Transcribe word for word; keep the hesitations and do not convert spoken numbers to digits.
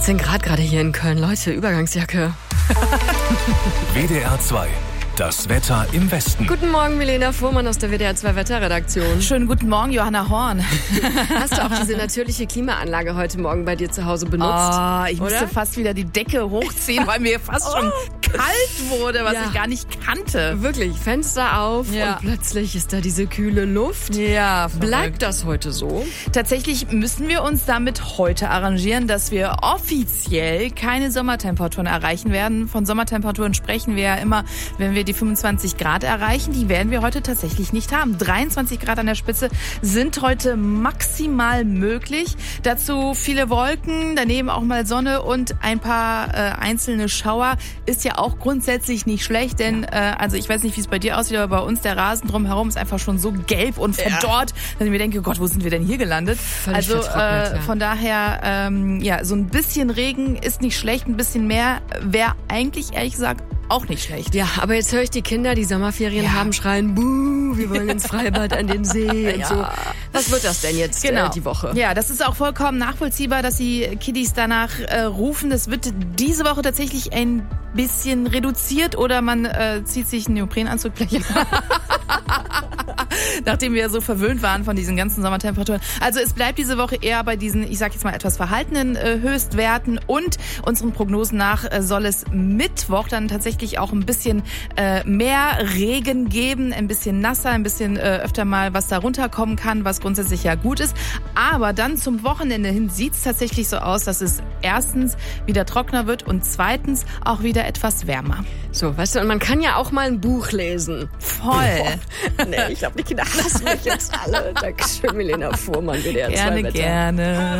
achtzehn Grad gerade hier in Köln. Leute, Übergangsjacke. W D R zwei. Das Wetter im Westen. Guten Morgen, Milena Fuhrmann aus der W D R zwei Wetterredaktion. Schönen guten Morgen, Johanna Horn. Hast du auch diese natürliche Klimaanlage heute Morgen bei dir zu Hause benutzt? Oh, ich oder? musste fast wieder die Decke hochziehen, weil mir fast schon kalt wurde, was Ja. ich gar nicht kannte. Wirklich, Fenster auf Ja. und plötzlich ist da diese kühle Luft. Ja, Bleibt das heute so? Tatsächlich müssen wir uns damit heute arrangieren, dass wir offiziell keine Sommertemperaturen erreichen werden. Von Sommertemperaturen sprechen wir ja immer, wenn wir die fünfundzwanzig Grad erreichen. Die werden wir heute tatsächlich nicht haben. dreiundzwanzig Grad an der Spitze sind heute maximal möglich. Dazu viele Wolken, daneben auch mal Sonne und ein paar äh, einzelne Schauer. Ist ja auch grundsätzlich nicht schlecht, denn äh, also ich weiß nicht, wie es bei dir aussieht, aber bei uns der Rasen drumherum ist einfach schon so gelb und verdorrt, dass ich mir denke, Gott, wo sind wir denn hier gelandet? Völlig also vertrocknet, äh, ja. von daher, ähm, ja, so ein bisschen Regen ist nicht schlecht, ein bisschen mehr wäre eigentlich, ehrlich gesagt, auch nicht schlecht. Ja, aber jetzt höre ich die Kinder, die Sommerferien Ja. haben, schreien, buh, wir wollen ins Freibad, an den See und Ja. so. Was wird das denn jetzt Genau. äh, die Woche? Ja, das ist auch vollkommen nachvollziehbar, dass die Kiddies danach äh, rufen. Das wird diese Woche tatsächlich ein bisschen reduziert oder man äh, zieht sich einen Neoprenanzug gleich an. Nachdem wir so verwöhnt waren von diesen ganzen Sommertemperaturen. Also es bleibt diese Woche eher bei diesen, ich sag jetzt mal, etwas verhaltenen äh, Höchstwerten und unseren Prognosen nach äh, soll es Mittwoch dann tatsächlich auch ein bisschen äh, mehr Regen geben, ein bisschen nasser, ein bisschen äh, öfter mal was da runterkommen kann, was grundsätzlich ja gut ist. Aber dann zum Wochenende hin sieht es tatsächlich so aus, dass es erstens wieder trockener wird und zweitens auch wieder etwas wärmer. So, weißt du, und man kann ja auch mal ein Buch lesen. Voll. Nee, ich glaube, die Kinder hassen mich jetzt alle. Dankeschön, Milena Fuhrmann, W D R zwei Gerne, Wetter. gerne.